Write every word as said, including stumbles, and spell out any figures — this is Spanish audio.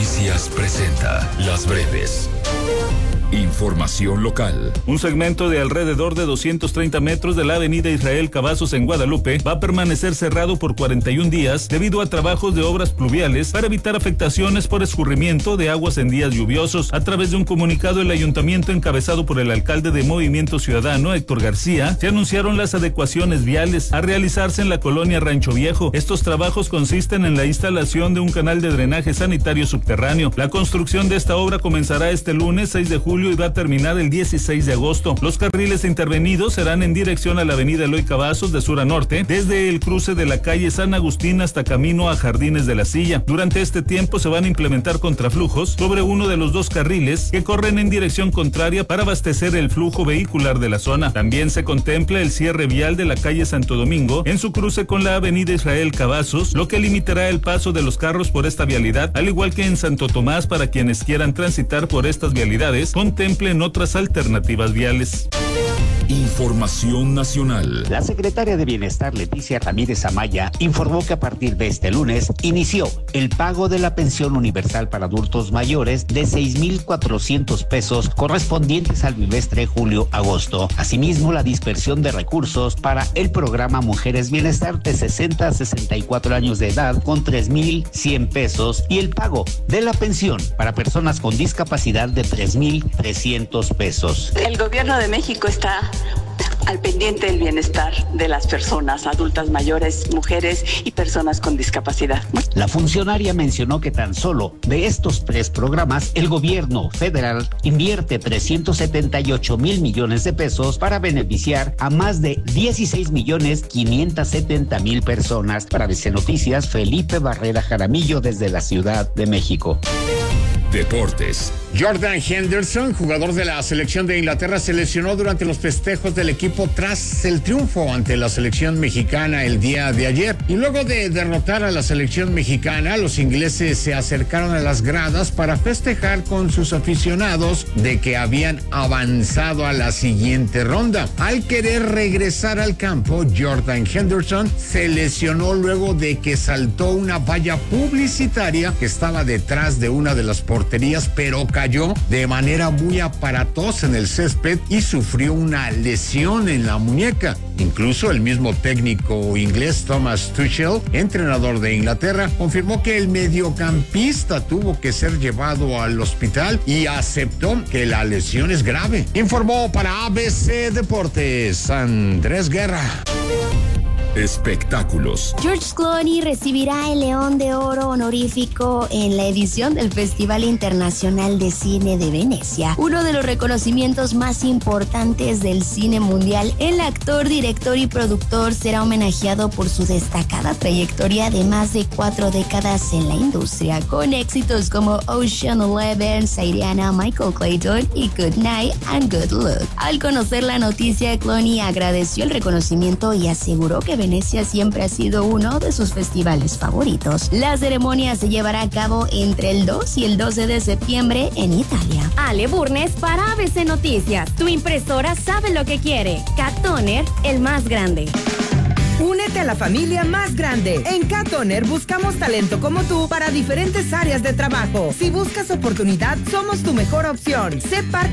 Noticias presenta Las Breves. Información local. Un segmento de alrededor de doscientos treinta metros de la avenida Israel Cavazos en Guadalupe va a permanecer cerrado por cuarenta y un días debido a trabajos de obras pluviales para evitar afectaciones por escurrimiento de aguas en días lluviosos. A través de un comunicado, el ayuntamiento, encabezado por el alcalde de Movimiento Ciudadano, Héctor García, se anunciaron las adecuaciones viales a realizarse en la colonia Rancho Viejo. Estos trabajos consisten en la instalación de un canal de drenaje sanitario subterráneo. La construcción de esta obra comenzará este lunes seis de julio y va a terminar el dieciséis de agosto. Los carriles intervenidos serán en dirección a la avenida Eloy Cavazos de sur a norte, desde el cruce de la calle San Agustín hasta camino a Jardines de la Silla. Durante este tiempo se van a implementar contraflujos sobre uno de los dos carriles que corren en dirección contraria para abastecer el flujo vehicular de la zona. También se contempla el cierre vial de la calle Santo Domingo en su cruce con la avenida Israel Cavazos, lo que limitará el paso de los carros por esta vialidad, al igual que en Santo Tomás para quienes quieran transitar por estas vialidades. Contemplen otras alternativas viales. Información nacional. La secretaria de Bienestar, Leticia Ramírez Amaya, informó que a partir de este lunes inició el pago de la pensión universal para adultos mayores de seis mil cuatrocientos pesos correspondientes al bimestre julio-agosto. Asimismo, la dispersión de recursos para el programa Mujeres Bienestar de sesenta a sesenta y cuatro años de edad con tres mil cien pesos y el pago de la pensión para personas con discapacidad de tres mil trescientos pesos. El gobierno de México está al pendiente del bienestar de las personas adultas mayores, mujeres y personas con discapacidad. La funcionaria mencionó que tan solo de estos tres programas, el gobierno federal invierte trescientos setenta y ocho mil millones de pesos para beneficiar a más de dieciséis millones quinientos setenta mil personas. Para A B C Noticias, Felipe Barrera Jaramillo desde la Ciudad de México. Deportes. Jordan Henderson, jugador de la selección de Inglaterra, se lesionó durante los festejos del equipo tras el triunfo ante la selección mexicana el día de ayer. Y luego de derrotar a la selección mexicana, los ingleses se acercaron a las gradas para festejar con sus aficionados de que habían avanzado a la siguiente ronda. Al querer regresar al campo, Jordan Henderson se lesionó luego de que saltó una valla publicitaria que estaba detrás de una de las porterías, pero cayó de manera muy aparatosa en el césped y sufrió una lesión en la muñeca. Incluso el mismo técnico inglés Thomas Tuchel, entrenador de Inglaterra, confirmó que el mediocampista tuvo que ser llevado al hospital y aceptó que la lesión es grave. Informó para A B C Deportes Andrés Guerra. Espectáculos. George Clooney recibirá el León de Oro honorífico en la edición del Festival Internacional de Cine de Venecia, uno de los reconocimientos más importantes del cine mundial. El actor, director y productor será homenajeado por su destacada trayectoria de más de cuatro décadas en la industria, con éxitos como Ocean Eleven, Syriana, Michael Clayton y Good Night and Good Luck. Al conocer la noticia, Clooney agradeció el reconocimiento y aseguró que Venecia siempre ha sido uno de sus festivales favoritos. La ceremonia se llevará a cabo entre el dos y el doce de septiembre en Italia. Ale Burnes para A B C Noticias. Tu impresora sabe lo que quiere. Cat Toner, el más grande. Únete a la familia más grande. En Cat Toner buscamos talento como tú para diferentes áreas de trabajo. Si buscas oportunidad, somos tu mejor opción. Sé parte